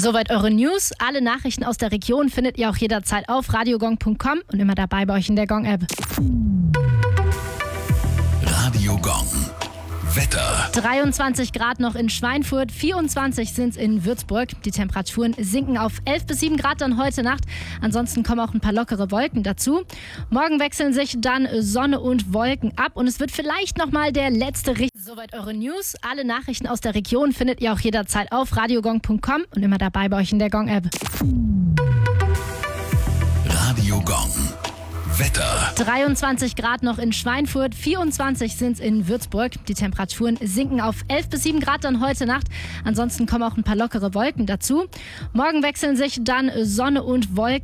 Soweit eure News. Alle Nachrichten aus der Region findet ihr auch jederzeit auf radiogong.com und immer dabei bei euch in der Gong-App. Radio Gong. Wetter. 23 Grad noch in Schweinfurt, 24 sind es in Würzburg. Die Temperaturen sinken auf 11 bis 7 Grad dann heute Nacht. Ansonsten kommen auch ein paar lockere Wolken dazu. Morgen wechseln sich dann Sonne und Wolken ab und es wird vielleicht nochmal der letzte Richter. Soweit eure News. Alle Nachrichten aus der Region findet ihr auch jederzeit auf radiogong.com und immer dabei bei euch in der Gong-App. Radio Gong. Wetter. 23 Grad noch in Schweinfurt, 24 sind es in Würzburg. Die Temperaturen sinken auf 11 bis 7 Grad dann heute Nacht. Ansonsten kommen auch ein paar lockere Wolken dazu. Morgen wechseln sich dann Sonne und Wolken.